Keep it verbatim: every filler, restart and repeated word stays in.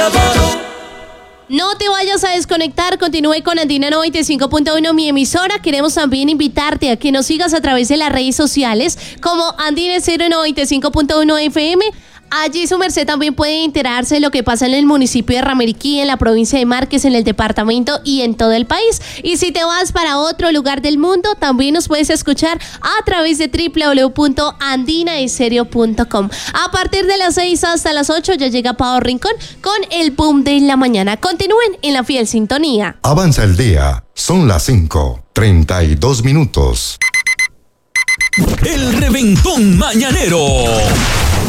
No te vayas a desconectar, continúe con Andina noventa y cinco punto uno, mi emisora. Queremos también invitarte a que nos sigas a través de las redes sociales como Andina noventa y cinco punto uno F M. Allí su merced también puede enterarse de lo que pasa en el municipio de Ramiriquí, en la provincia de Márquez, en el departamento y en todo el país. Y si te vas para otro lugar del mundo, también nos puedes escuchar a través de doble u doble u doble u punto andina estéreo punto com. A partir de las seis hasta las ocho ya llega Pau Rincón con el boom de la mañana. Continúen en la fiel sintonía. Avanza el día. Son las cinco, treinta y dos minutos. El reventón mañanero.